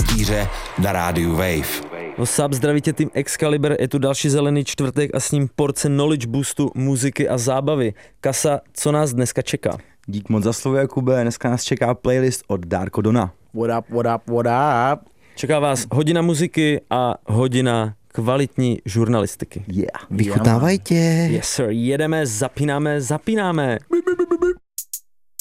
Rytíře na rádiu Wave. What's up, zdraví tě tým Excalibur, je tu další zelený čtvrtek a s ním porce knowledge boostu, muziky a zábavy. Kasa, co nás dneska čeká? Dík moc za slovo, Jakube, dneska nás čeká playlist od Darko Dona. What up? Čeká vás hodina muziky a hodina kvalitní žurnalistiky. Vychutávajte. Yes sir, jedeme, zapínáme.